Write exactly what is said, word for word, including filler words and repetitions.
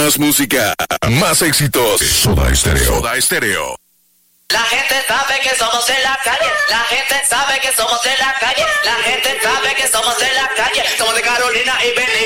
Más música, más éxitos. Soda Estéreo. Soda Estéreo. La gente sabe que somos de la calle. La gente sabe que somos de la calle. La gente sabe que somos de la calle. Somos de Carolina y Benin.